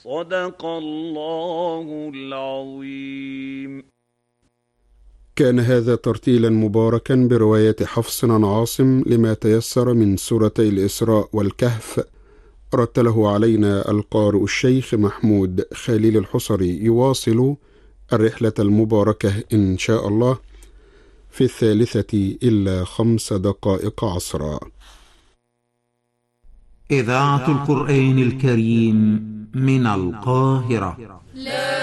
صدق الله العظيم. كان هذا ترتيلا مباركا برواية حفص عن عاصم لما تيسر من سورتي الإسراء والكهف، رتله علينا القارئ الشيخ محمود خليل الحصري. يواصل الرحلة المباركة إن شاء الله في 3:05 عصرا. إذاعة القرآن الكريم من القاهرة.